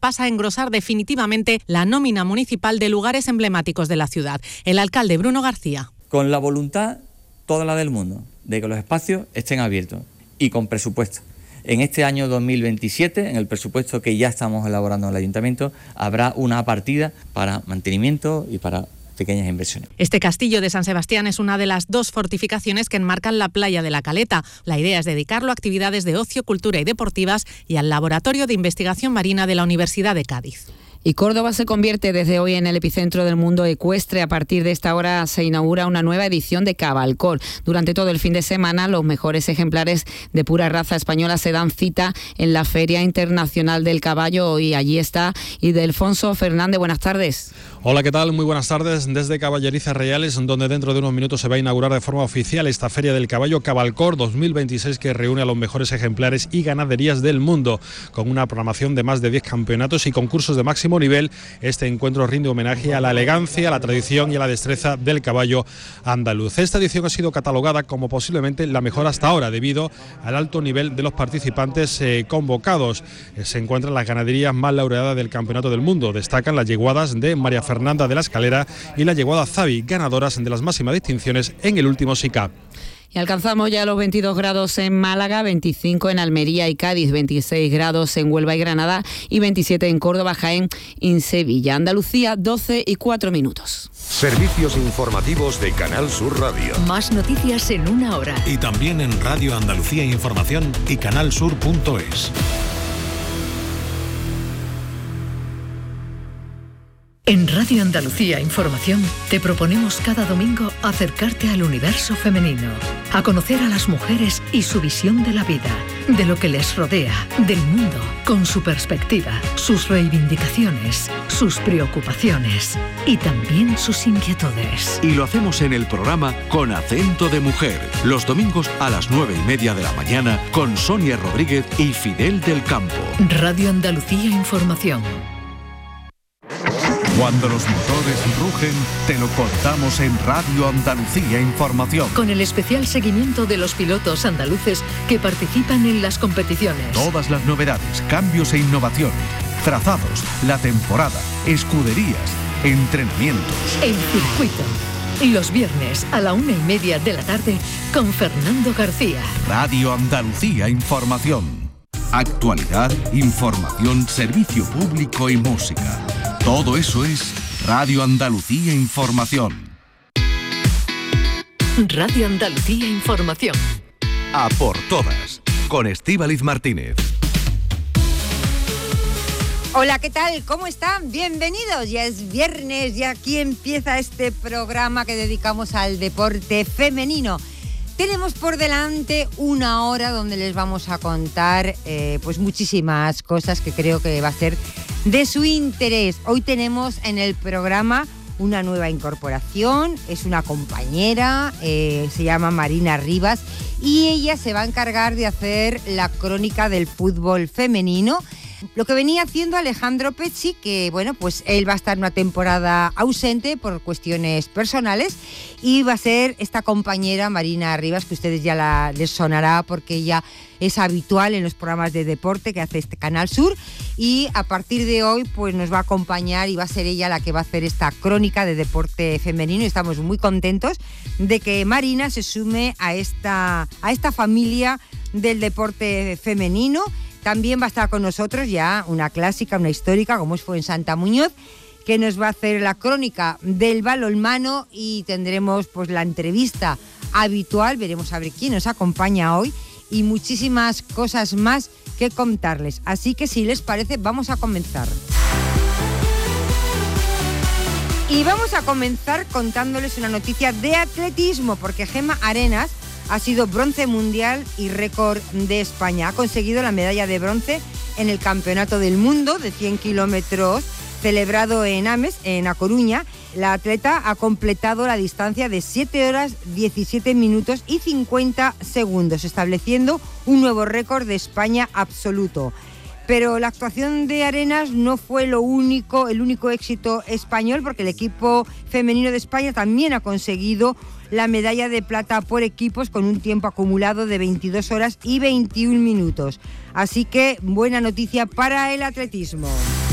pasa a engrosar definitivamente la nómina municipal de lugares emblemáticos de la ciudad. El alcalde Bruno García. Con la voluntad, toda la del mundo, de que los espacios estén abiertos y con presupuesto. En este año 2027, en el presupuesto que ya estamos elaborando en el Ayuntamiento, habrá una partida para mantenimiento y para pequeñas inversiones. Este castillo de San Sebastián es una de las 2 fortificaciones que enmarcan la playa de la Caleta. La idea es dedicarlo a actividades de ocio, cultura y deportivas y al Laboratorio de Investigación Marina de la Universidad de Cádiz. Y Córdoba se convierte desde hoy en el epicentro del mundo ecuestre. A partir de esta hora se inaugura una nueva edición de Cabalcor. Durante todo el fin de semana, los mejores ejemplares de pura raza española se dan cita en la Feria Internacional del Caballo y allí está Ildefonso Fernández. Buenas tardes. Hola, ¿qué tal? Muy buenas tardes. Desde Caballerizas Reales, donde dentro de unos minutos se va a inaugurar de forma oficial esta Feria del Caballo Cabalcor 2026, que reúne a los mejores ejemplares y ganaderías del mundo. Con una programación de más de 10 campeonatos y concursos de máximo nivel, este encuentro rinde homenaje a la elegancia, a la tradición y a la destreza del caballo andaluz. Esta edición ha sido catalogada como posiblemente la mejor hasta ahora, debido al alto nivel de los participantes convocados. Se encuentran las ganaderías más laureadas del Campeonato del Mundo. Destacan las yeguadas de María Fernanda de la Escalera y la yeguada Zavi, ganadoras de las máximas distinciones en el último SICAP. Y alcanzamos ya los 22 grados en Málaga, 25 en Almería y Cádiz, 26 grados en Huelva y Granada y 27 en Córdoba, Jaén y Sevilla. Andalucía, 12 y 4 minutos. Servicios informativos de Canal Sur Radio. Más noticias en una hora. Y también en Radio Andalucía Información y canalsur.es. En Radio Andalucía Información te proponemos cada domingo acercarte al universo femenino, a conocer a las mujeres y su visión de la vida, de lo que les rodea, del mundo, con su perspectiva, sus reivindicaciones, sus preocupaciones y también sus inquietudes. Y lo hacemos en el programa Con Acento de Mujer, los domingos a las 9:30 de la mañana con Sonia Rodríguez y Fidel del Campo. Radio Andalucía Información. Cuando los motores rugen, te lo contamos en Radio Andalucía Información. Con el especial seguimiento de los pilotos andaluces que participan en las competiciones. Todas las novedades, cambios e innovaciones, trazados, la temporada, escuderías, entrenamientos. El circuito. Y los viernes a la 1:30 de la tarde con Fernando García. Radio Andalucía Información. Actualidad, información, servicio público y música. Todo eso es Radio Andalucía Información. Radio Andalucía Información. A por todas, con Estíbaliz Martínez. Hola, ¿qué tal? ¿Cómo están? Bienvenidos. Ya es viernes y aquí empieza este programa que dedicamos al deporte femenino. Tenemos por delante una hora donde les vamos a contar pues muchísimas cosas que creo que va a ser de su interés. Hoy tenemos en el programa una nueva incorporación, es una compañera, se llama Marina Rivas y ella se va a encargar de hacer la crónica del fútbol femenino. Lo que venía haciendo Alejandro Pecci, que bueno, pues él va a estar una temporada ausente por cuestiones personales y va a ser esta compañera Marina Rivas, que ustedes ya les sonará porque ella es habitual en los programas de deporte que hace este Canal Sur y a partir de hoy pues nos va a acompañar y va a ser ella la que va a hacer esta crónica de deporte femenino y estamos muy contentos de que Marina se sume a esta familia del deporte femenino. También va a estar con nosotros ya una clásica, una histórica, como fue en Santa Muñoz, que nos va a hacer la crónica del balonmano y tendremos pues la entrevista habitual, veremos a ver quién nos acompaña hoy y muchísimas cosas más que contarles. Así que si les parece, vamos a comenzar. Y vamos a comenzar contándoles una noticia de atletismo, porque Gemma Arenas ha sido bronce mundial y récord de España. Ha conseguido la medalla de bronce en el Campeonato del Mundo de 100 kilómetros celebrado en Ames, en A Coruña. La atleta ha completado la distancia de 7 horas, 17 minutos y 50 segundos, estableciendo un nuevo récord de España absoluto. Pero la actuación de Arenas no fue el único éxito español, porque el equipo femenino de España también ha conseguido la medalla de plata por equipos con un tiempo acumulado de 22 horas y 21 minutos. Así que buena noticia para el atletismo.